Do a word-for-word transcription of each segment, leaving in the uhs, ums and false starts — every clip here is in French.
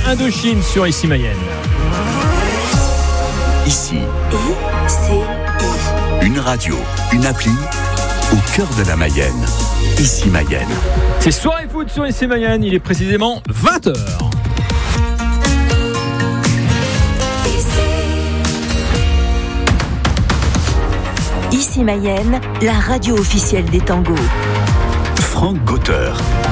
Indochine sur Ici Mayenne. Ici, une radio, une appli au cœur de la Mayenne. Ici Mayenne. C'est Soirée Foot sur Ici Mayenne, il est précisément vingt heures. Ici Mayenne, la radio officielle des tangos. Franck Gauter.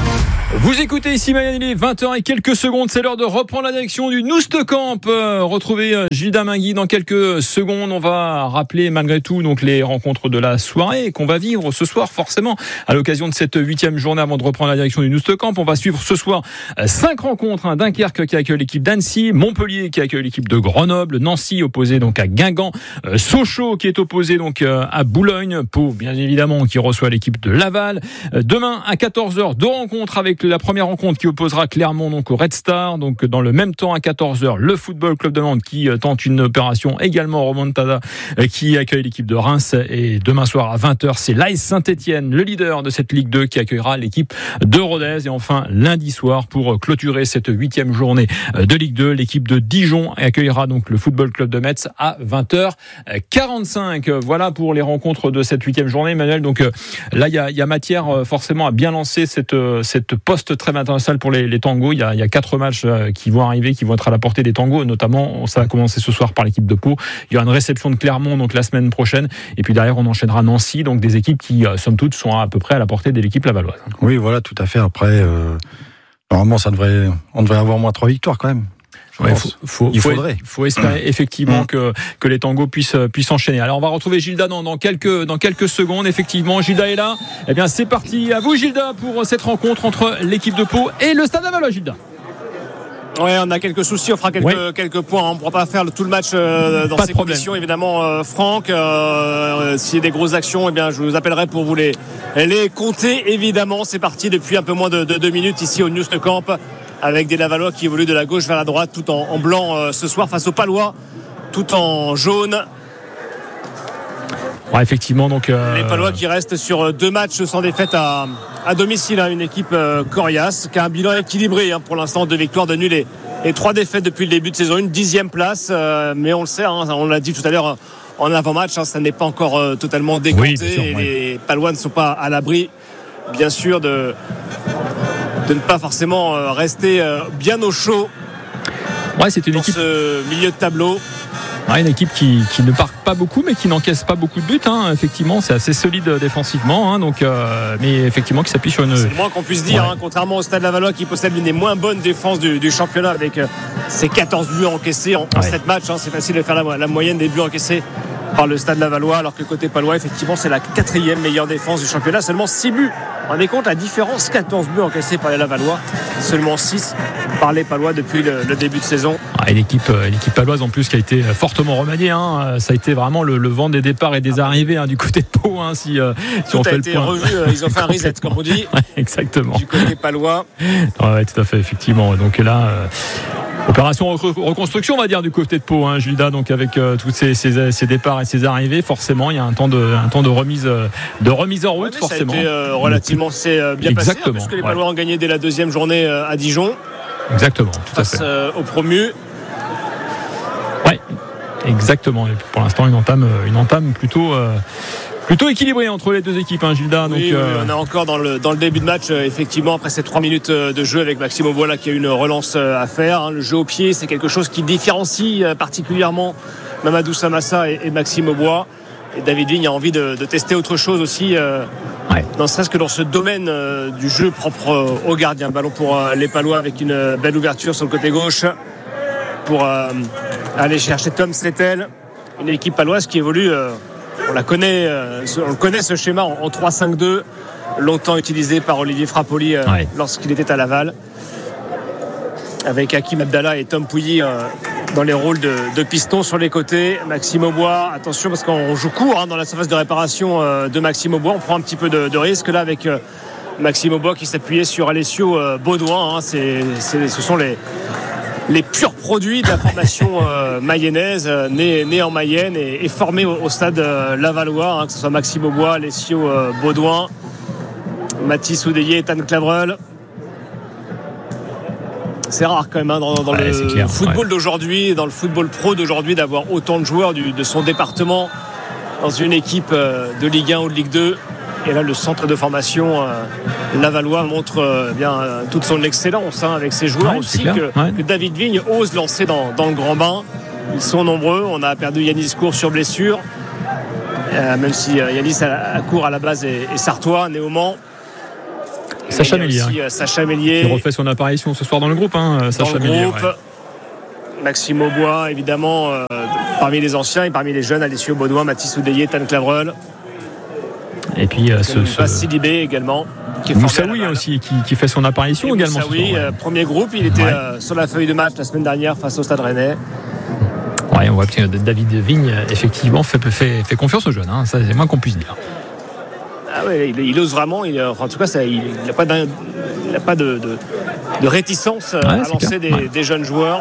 Vous écoutez Ici Mayenne, il est vingt heures et quelques secondes, c'est l'heure de reprendre la direction du Noustecamp. Euh, retrouver euh, Gilda Mingui dans quelques secondes. On va rappeler malgré tout donc les rencontres de la soirée qu'on va vivre ce soir forcément à l'occasion de cette huitième journée avant de reprendre la direction du Noustecamp. On va suivre ce soir euh, cinq rencontres. Hein, Dunkerque qui accueille l'équipe d'Annecy, Montpellier qui accueille l'équipe de Grenoble, Nancy opposé donc à Guingamp, euh, Sochaux qui est opposé donc euh, à Boulogne, Pau bien évidemment qui reçoit l'équipe de Laval. Euh, demain à quatorze heures, deux rencontres avec la première rencontre qui opposera Clermont donc au Red Star. Donc dans le même temps à quatorze heures, le Football Club de Nantes qui tente une opération également remontada qui accueille l'équipe de Reims. Et demain soir à vingt heures, c'est l'A S Saint-Étienne, le leader de cette Ligue deux, qui accueillera l'équipe de Rodez. Et enfin lundi soir, pour clôturer cette huitième journée de Ligue deux, l'équipe de Dijon accueillera donc le Football Club de Metz à vingt heures quarante-cinq. Voilà pour les rencontres de cette huitième journée, Emmanuel. Donc là, il y a, il y a matière forcément à bien lancer cette, cette post très international pour les, les tangos. Il y, a, il y a quatre matchs qui vont arriver, qui vont être à la portée des tangos, notamment, ça va commencer ce soir par l'équipe de Pau. Il y aura une réception de Clermont donc la semaine prochaine, et puis derrière on enchaînera Nancy, donc des équipes qui, somme toute, sont à peu près à la portée de l'équipe lavalloise. Oui, voilà, tout à fait. Après, euh, normalement, ça devrait, on devrait avoir au moins trois victoires quand même. Ouais, faut, faut, il faut, faudrait. faut espérer effectivement mmh. que, que les tangos puissent, puissent enchaîner. Alors on va retrouver Gilda dans, dans, quelques, dans quelques secondes. Effectivement, Gilda est là. Eh bien, c'est parti. À vous, Gilda, pour cette rencontre entre l'équipe de Pau et le Stade Lavallois, Gilda. Ouais, on a quelques soucis, on fera quelques, ouais. quelques points. On ne pourra pas faire tout le match euh, dans pas ces conditions, évidemment. Euh, Franck, euh, s'il y a des grosses actions, eh bien, je vous appellerai pour vous les, les compter. Évidemment, c'est parti depuis un peu moins de, de deux minutes ici au Noustecamp, avec des Lavallois qui évoluent de la gauche vers la droite, tout en, en blanc euh, ce soir, face aux Palois, tout en jaune. Ouais, effectivement, donc euh... les Palois qui restent sur deux matchs sans défaite à, à domicile, hein, une équipe euh, coriace qui a un bilan équilibré, hein, pour l'instant, deux victoires, deux nuls et, et trois défaites depuis le début de saison, une dixième place, euh, mais on le sait, hein, on l'a dit tout à l'heure en avant-match, hein, ça n'est pas encore euh, totalement décompté, oui, sûr, et ouais. Les Palois ne sont pas à l'abri, bien sûr, de de ne pas forcément rester bien au chaud. Ouais, c'est une dans équipe, ce milieu de tableau. Ouais, une équipe qui, qui ne part pas beaucoup, mais qui n'encaisse pas beaucoup de buts. Hein. Effectivement, c'est assez solide défensivement, hein, donc, euh, mais effectivement qui s'appuie sur une. C'est le moins qu'on puisse dire, ouais. hein, contrairement au Stade Lavallois qui possède l'une des moins bonnes défenses du, du championnat avec euh, ses quatorze buts encaissés en, en ouais. sept matchs. Hein, c'est facile de faire la, la moyenne des buts encaissés par le Stade Lavallois, alors que côté palois, effectivement, c'est la quatrième meilleure défense du championnat. Seulement six buts. On rendez compte la différence, quatorze buts encaissés par les Lavallois, seulement six par les Palois depuis le, le début de saison. Ah, et l'équipe, l'équipe paloise en plus qui a été fortement remaniée. Hein. Ça a été vraiment le, le vent des départs et des ah, arrivées, hein, du côté de Pau. Hein, si, euh, si tout on a fait été le point. revu. Ils ont fait un reset, comme on dit. Ouais, exactement. Du côté palois. Ouais, tout à fait, effectivement. Donc là. Euh... Opération reconstruction, on va dire, du côté de Pau, hein, Gilda, donc avec euh, tous ces, ces, ces départs et ces arrivées, forcément, il y a un temps de, un temps de remise, de remise en route, ouais, forcément. Ça a été euh, relativement c'est, euh, bien Exactement, passé, hein, puisque les Palois ouais. ont gagné dès la deuxième journée euh, à Dijon. Exactement, tout face à fait. Euh, aux promus. Ouais, exactement. Et pour l'instant, une entame, une entame plutôt. Euh, Plutôt équilibré entre les deux équipes, hein, Gilda. Donc, oui, oui, euh... on est encore dans le, dans le début de match, euh, effectivement, après ces trois minutes euh, de jeu avec Maxime Aubois là, qui a une relance euh, à faire. Hein. Le jeu au pied, c'est quelque chose qui différencie euh, particulièrement Mamadou Samassa et, et Maxime Aubois. Et David Vigne a envie de, de tester autre chose aussi, euh, ouais. ne serait-ce que dans ce domaine euh, du jeu propre euh, aux gardiens. Ballon pour euh, les Palois avec une euh, belle ouverture sur le côté gauche pour euh, aller chercher Tom Slettel, une équipe paloise qui évolue... Euh, On la connaît, euh, on connaît ce schéma en, en trois cinq deux, longtemps utilisé par Olivier Frappoli euh, ouais. lorsqu'il était à Laval, avec Hakim Abdallah et Tom Pouilly euh, dans les rôles de, de pistons sur les côtés. Maxime Aubois, attention parce qu'on joue court hein, dans la surface de réparation euh, de Maxime Aubois, on prend un petit peu de, de risque là avec euh, Maxime Aubois qui s'appuyait sur Alessio euh, Baudouin. Hein, c'est, c'est, ce sont les les purs produits de la formation euh, mayonnaise, euh, née, née en Mayenne et, et formée au, au stade euh, lavallois, hein, que ce soit Maxime Aubois, Alessio euh, Baudouin, Mathis Oudélier, Tan Clavreul. c'est rare quand même hein, dans, dans ouais, le clair, football ouais. d'aujourd'hui, dans le football pro d'aujourd'hui, d'avoir autant de joueurs du, de son département dans une équipe de Ligue un ou de Ligue deux. Et là, le centre de formation euh, Lavallois montre euh, bien euh, toute son excellence hein, avec ses joueurs ouais, aussi clair, que, ouais. que David Vigne ose lancer dans, dans le grand bain. Ils sont nombreux. On a perdu Yanis Cour sur blessure, euh, même si euh, Yanis à, à Cour à la base est, est sartois, né au Mans. Sacha Mélier, aussi, hein, euh, Sacha Mélier qui refait son apparition ce soir dans le groupe. Hein, dans Sacha le Mélier, groupe. ouais. Maxime Aubois, évidemment, euh, parmi les anciens et parmi les jeunes, Alessio Baudouin, Mathis Oudéier, Tan Clavreul. Et puis euh, ce, ce... Bassi Libé également. Moussaoui aussi qui, qui fait son apparition et également. Moussaoui, soir, ouais. euh, premier groupe, il était ouais. euh, sur la feuille de match la semaine dernière face au Stade Rennais. Ouais, on voit que David Vigne effectivement fait, fait, fait confiance aux jeunes, hein, ça c'est moins qu'on puisse dire. Ah ouais, il, il ose vraiment, il, enfin, en tout cas ça, il n'a pas, de, il a pas de, de, de réticence ouais, à lancer des, ouais. des jeunes joueurs.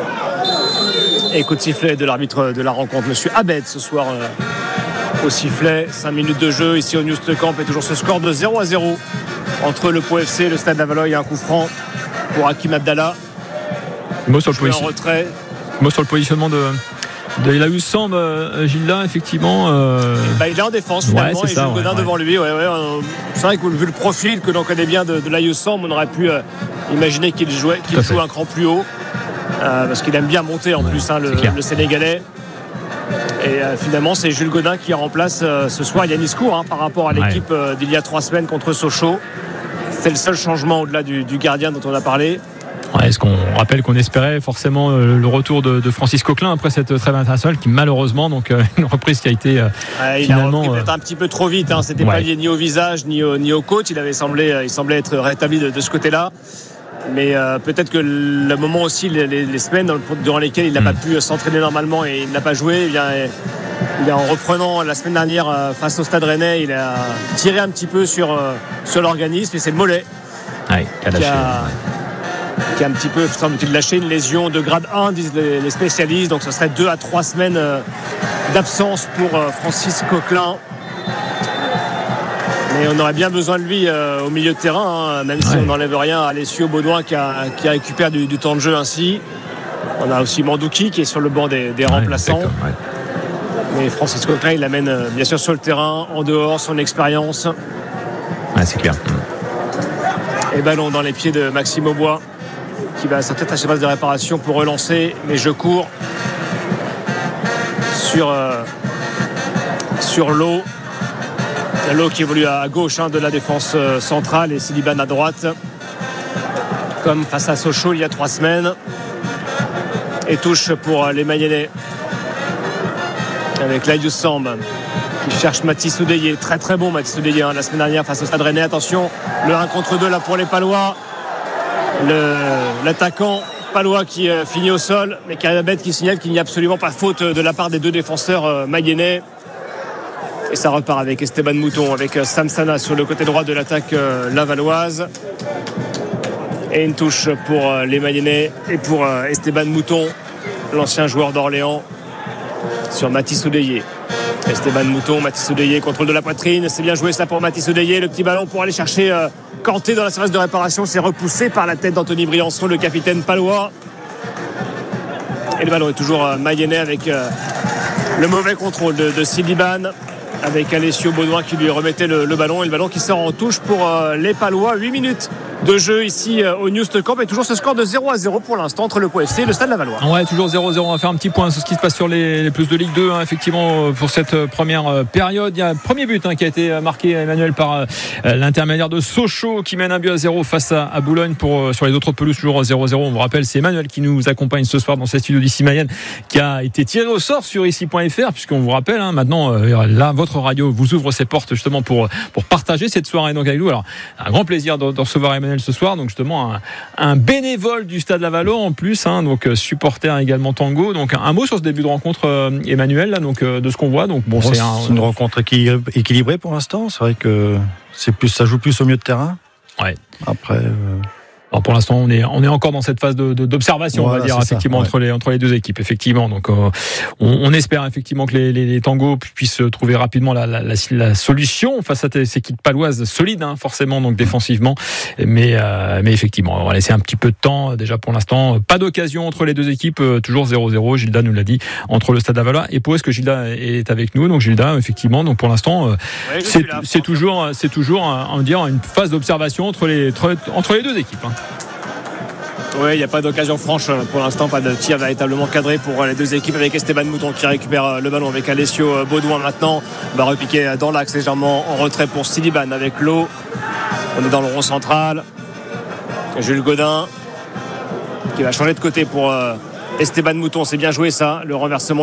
Et coup de sifflet de l'arbitre de la rencontre, Monsieur Abed ce soir. Euh, au sifflet, cinq minutes de jeu ici au Newst Camp et toujours ce score de zéro à zéro entre le Pau F C et le Stade Lavallois. Il y a un coup franc pour Hakim Abdallah. Mot sur le, position... retrait. Mot sur le positionnement de, de Elaïus Samb, euh, Gilda, effectivement. Euh... Bah, il est en défense finalement, ouais, et Jules Godin ouais, devant ouais. lui. Ouais, ouais, euh, c'est vrai que vu le profil que l'on connaît bien de, de Elaïus Samb, on aurait pu euh, imaginer qu'il jouait, qu'il joue un cran plus haut. Euh, parce qu'il aime bien monter en ouais, plus hein, le, le Sénégalais. Et euh, finalement c'est Jules Godin qui remplace euh, ce soir Yanis Cour hein, par rapport à l'équipe ouais. euh, d'il y a trois semaines contre Sochaux. C'est le seul changement au-delà du, du gardien dont on a parlé. Ouais, est-ce qu'on rappelle qu'on espérait forcément euh, le retour de, de Francis Coquelin après cette trêve internationale qui malheureusement donc euh, une reprise qui a été euh, ouais, finalement il a repris peut-être un petit peu trop vite hein. C'était ouais. pas lié ni au visage ni au, ni au coach. Il avait semblé euh, il semblait être rétabli de, de ce côté-là. Mais euh, peut-être que le moment aussi, les, les, les semaines durant lesquelles il n'a mmh. pas pu s'entraîner normalement et il n'a pas joué, eh bien, il a, en reprenant la semaine dernière euh, face au Stade Rennais, il a tiré un petit peu sur, euh, sur l'organisme et c'est le mollet ouais, qui, a qui, a, qui a un petit peu, semble-t-il, lâché une lésion de grade un, disent les, les spécialistes. Donc ce serait deux à trois semaines euh, d'absence pour euh, Francis Coquelin. Mais on aurait bien besoin de lui euh, au milieu de terrain, hein, même ouais. si on n'enlève rien à Alessio Baudouin qui, a, qui récupère du, du temps de jeu ainsi. On a aussi Mandouki qui est sur le banc des, des ouais, remplaçants. Ouais. Mais Francis Coquelin, il l'amène euh, bien sûr sur le terrain, en dehors, son expérience. Ouais, c'est clair. Et ballon dans les pieds de Maxime Aubois qui va peut-être à sa base de réparation pour relancer. Mais je cours sur, euh, sur l'eau. L'eau qui évolue à gauche hein, de la défense centrale et Siliban à droite comme face à Sochaux il y a trois semaines. Et touche pour les Mayennais avec Elaïus Samb qui cherche Mathis Oudéier, très très bon Mathis Oudéier hein, la semaine dernière face au Stade Rennais. Attention, le un contre deux là pour les Palois, le, l'attaquant Palois qui euh, finit au sol, mais Karabet qui signale qu'il n'y a absolument pas faute de la part des deux défenseurs euh, mayennais. Et ça repart avec Esteban Mouton, avec Sam Sana sur le côté droit de l'attaque euh, lavalloise. Et une touche pour euh, les Mayennais et pour euh, Esteban Mouton, l'ancien joueur d'Orléans, sur Mathis Oudéier. Esteban Mouton, Mathis Oudéier, contrôle de la poitrine. C'est bien joué ça pour Mathis Oudéier. Le petit ballon pour aller chercher euh, Kanté dans la surface de réparation. C'est repoussé par la tête d'Anthony Briançon, le capitaine palois. Et le ballon est toujours euh, mayennais avec euh, le mauvais contrôle de, de Siliban, avec Alessio Baudouin qui lui remettait le, le ballon et le ballon qui sort en touche pour euh, les Palois. huit minutes de jeu ici euh, au Newst Camp et toujours ce score de zéro à zéro pour l'instant entre le Pau F C et le Stade Lavallois. Ouais, toujours zéro à zéro. On va faire un petit point sur ce qui se passe sur les, les plus de Ligue deux hein, effectivement pour cette première période. Il y a un premier but hein, qui a été marqué, Emmanuel, par euh, l'intermédiaire de Sochaux qui mène un but à zéro face à, à Boulogne. Pour, euh, sur les autres pelouses, toujours zéro à zéro. On vous rappelle, c'est Emmanuel qui nous accompagne ce soir dans ces studios d'Ici Mayenne, qui a été tiré au sort sur ici point f r, puisqu'on vous rappelle hein, maintenant euh, là votre radio vous ouvre ses portes justement pour, pour partager cette soirée donc avec nous. Alors un grand plaisir de, de recevoir Emmanuel ce soir, donc justement un, un bénévole du Stade Lavallois en plus hein, donc supporter également tango. Donc un mot sur ce début de rencontre euh, Emmanuel là, donc euh, de ce qu'on voit. Donc bon, bon c'est, un, c'est une rencontre équilibrée pour l'instant. C'est vrai que c'est plus, ça joue plus au milieu de terrain. Ouais. Après euh... Alors pour l'instant, on est, on est encore dans cette phase de, de, d'observation, voilà, on va dire, effectivement, ça, ouais. entre, les, entre les deux équipes. Effectivement. Donc, euh, on, on espère effectivement que les, les, les tangos puissent trouver rapidement la, la, la, la solution face à ces équipes paloises solides, hein, forcément, donc défensivement. Mais, euh, mais effectivement, on va laisser un petit peu de temps. Déjà pour l'instant, pas d'occasion entre les deux équipes, euh, toujours zéro zéro. Gilda nous l'a dit, entre le Stade Lavallois et Pau. Est-ce que Gilda est avec nous? Donc Gilda, effectivement, donc pour l'instant, euh, ouais, c'est, là, c'est toujours, c'est toujours, on va dire, une phase d'observation entre les, entre, entre les deux équipes. Hein. Oui, il n'y a pas d'occasion franche pour l'instant, pas de tir véritablement cadré pour les deux équipes, avec Esteban Mouton qui récupère le ballon avec Alessio Baudouin maintenant. Il va repiquer dans l'axe légèrement en retrait pour Siliban avec l'eau. On est dans le rond central. Jules Godin qui va changer de côté pour Esteban Mouton. C'est bien joué ça, le renversement